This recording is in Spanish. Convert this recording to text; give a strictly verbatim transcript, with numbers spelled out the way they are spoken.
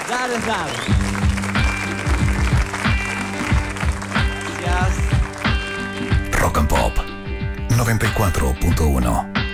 Dale, dale. Rock and Pop noventa y cuatro punto uno.